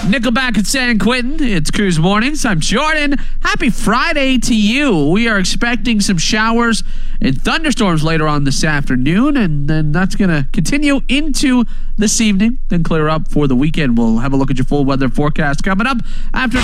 Nickelback at San Quentin. It's Cruise Mornings. I'm Jordan. Happy Friday to you. We are expecting some showers and thunderstorms later on this afternoon, and then that's going to continue into this evening, then clear up for the weekend. We'll have a look at your full weather forecast coming up after